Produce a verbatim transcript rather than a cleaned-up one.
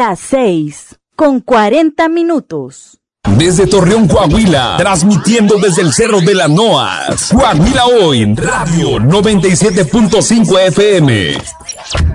las seis con cuarenta minutos. Desde Torreón, Coahuila, transmitiendo desde el Cerro de la Noas. Coahuila Hoy, Radio noventa y siete punto cinco F M.